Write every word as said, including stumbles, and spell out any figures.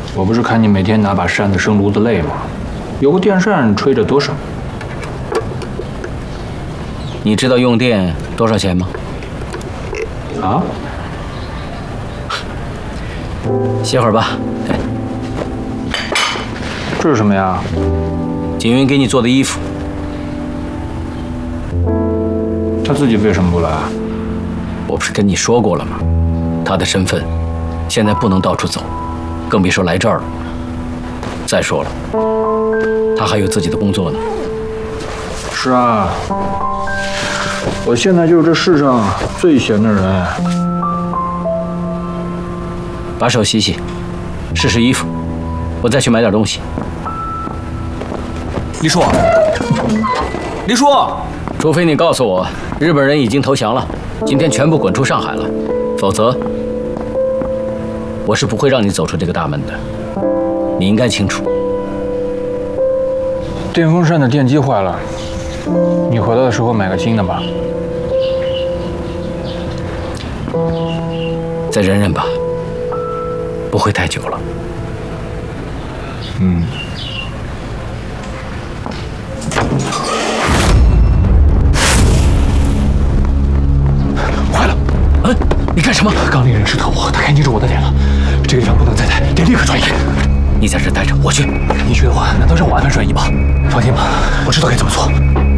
我不是看你每天拿把扇子生炉子累吗？有个电扇吹着多省。 你知道用电多少钱吗？ 啊？ 歇会儿吧。对， 这是什么呀？ 景云给你做的衣服。 他自己为什么不来？ 我不是跟你说过了吗？他的身份现在不能到处走，更别说来这儿了。再说了，他还有自己的工作呢。 是啊，我现在就是这世上最闲的人。 把手洗洗，试试衣服，我再去买点东西。 黎叔，黎叔， 除非你告诉我日本人已经投降了，今天全部滚出上海了，否则我是不会让你走出这个大门的。你应该清楚。 电风扇的电机坏了，你回来的时候买个新的吧。 再忍忍吧，不会太久了。 嗯。 坏了！ 嗯，你干什么？ 刚那人是特务，他看清楚我的脸了。这个地方不能再待，得立刻转移。 你在这待着，我去。 你去的话，难道让我安排转移吗？放心吧，我知道该怎么做。